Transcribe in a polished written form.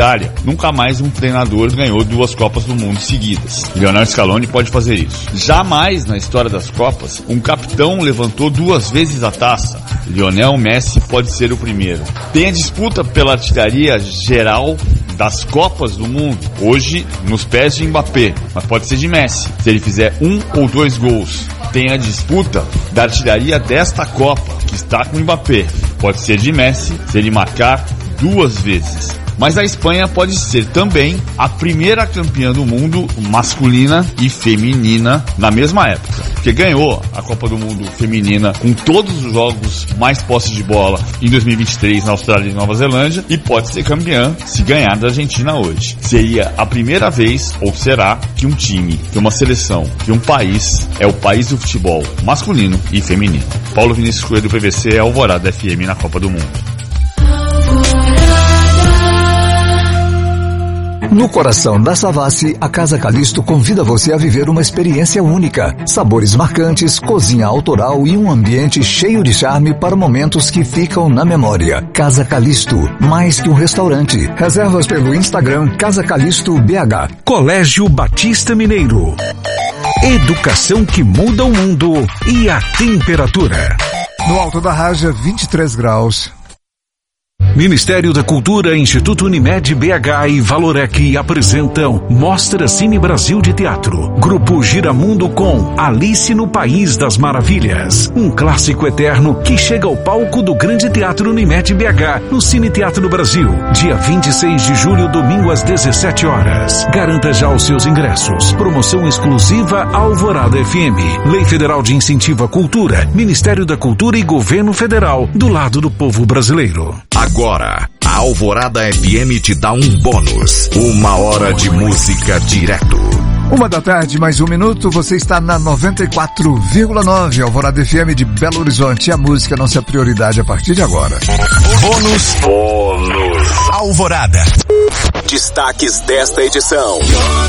Nunca mais um treinador ganhou 2 Copas do Mundo seguidas. Lionel Scaloni pode fazer isso. Jamais na história das Copas, um capitão levantou 2 vezes a taça. Lionel Messi pode ser o primeiro. Tem a disputa pela artilharia geral das Copas do Mundo, hoje nos pés de Mbappé, mas pode ser de Messi, se ele fizer 1 ou 2 gols. Tem a disputa da artilharia desta Copa, que está com o Mbappé, pode ser de Messi, se ele marcar 2 vezes. Mas a Espanha pode ser também a primeira campeã do mundo masculina e feminina na mesma época. Porque ganhou a Copa do Mundo feminina com todos os jogos mais posse de bola em 2023 na Austrália e Nova Zelândia e pode ser campeã se ganhar da Argentina hoje. Seria a primeira vez, ou será, que um time, que uma seleção, que um país é o país do futebol masculino e feminino. Paulo Vinícius Coelho do PVC, Alvorada FM na Copa do Mundo. No coração da Savassi, a Casa Calixto convida você a viver uma experiência única. Sabores marcantes, cozinha autoral e um ambiente cheio de charme para momentos que ficam na memória. Casa Calixto, mais que um restaurante. Reservas pelo Instagram Casa Calixto BH. Colégio Batista Mineiro. Educação que muda o mundo e a temperatura. No Alto da Raja, 23 graus. Ministério da Cultura, Instituto Unimed BH e Valorec apresentam Mostra Cine Brasil de Teatro. Grupo Giramundo com Alice no País das Maravilhas. Um clássico eterno que chega ao palco do Grande Teatro Unimed BH, no Cine Teatro Brasil. Dia 26 de julho, domingo às 17 horas. Garanta já os seus ingressos. Promoção exclusiva Alvorada FM. Lei Federal de Incentivo à Cultura. Ministério da Cultura e Governo Federal. Do lado do povo brasileiro. Agora, a Alvorada FM te dá um bônus. 1 hora de música direto. 1 da tarde, mais 1 minuto, você está na 94,9 Alvorada FM de Belo Horizonte. A música não é prioridade a partir de agora. Bônus Alvorada. Destaques desta edição.